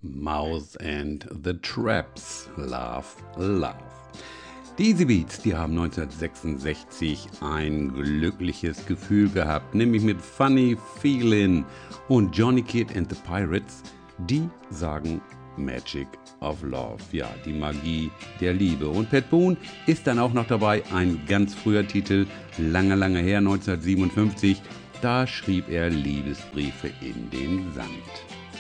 Mouse and the Traps, Love, Love. Die Easy Beats, die haben 1966 ein glückliches Gefühl gehabt, nämlich mit Funny Feelin', und Johnny Kidd and the Pirates, die sagen Magic of Love, ja, die Magie der Liebe. Und Pat Boone ist dann auch noch dabei, ein ganz früher Titel, lange, lange her, 1957, da schrieb er Liebesbriefe in den Sand.